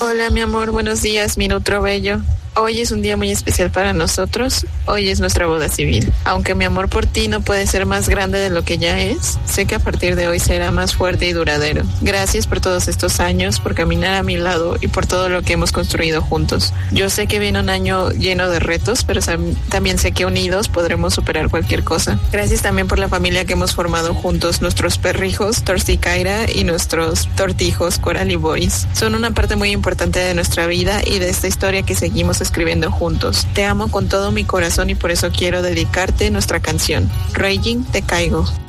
Hola, mi amor, buenos días, mi nutro bello. Hoy es un día muy especial para nosotros. Hoy es nuestra boda civil. Aunque mi amor por ti no puede ser más grande de lo que ya es, sé que a partir de hoy será más fuerte y duradero. Gracias por todos estos años, por caminar a mi lado y por todo lo que hemos construido juntos. Yo sé que viene un año lleno de retos, pero también sé que unidos podremos superar cualquier cosa. Gracias también por la familia que hemos formado juntos, nuestros perrijos, Torsi y Kaira, y nuestros tortijos, Coral y Boris. Son una parte muy importante de nuestra vida y de esta historia que seguimos escribiendo juntos. Te amo con todo mi corazón y por eso quiero dedicarte nuestra canción. Raging, te caigo.